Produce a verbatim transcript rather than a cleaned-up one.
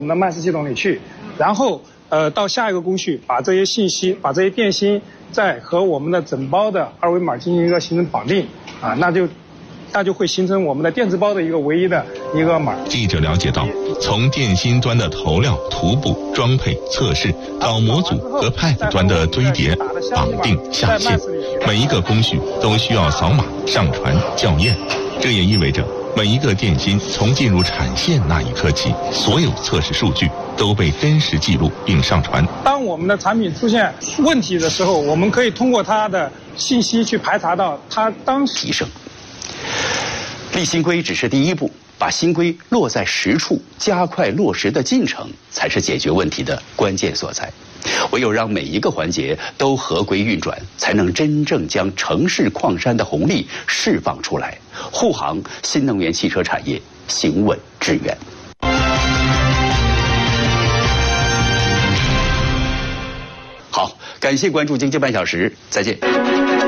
我们的慢式系统里去，然后呃到下一个工序把这些信息、把这些电芯再和我们的整包的二维码进行一个形成绑定啊，那就那就会形成我们的电子包的一个唯一的一个码。 记者了解到，从电芯端的头料、涂布、装配、测试，到模组和 Pad 端的堆叠、绑定、下线，每一个工序都需要扫码、上传、校验。这也意味着，每一个电芯从进入产线那一刻起，所有测试数据都被真实记录并上传。 当我们的产品出现问题的时候，我们可以通过它的信息去排查到它当时提升。立新规只是第一步，把新规落在实处，加快落实的进程，才是解决问题的关键所在。唯有让每一个环节都合规运转，才能真正将城市矿山的红利释放出来，护航新能源汽车产业行稳致远。好，感谢关注经济半小时，再见。